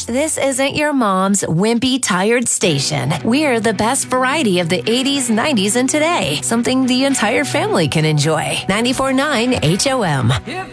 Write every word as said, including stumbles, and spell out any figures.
Gosh, this isn't your mom's wimpy, tired station. We're the best variety of the eighties, nineties, and today. Something the entire family can enjoy. ninety-four point nine H O M.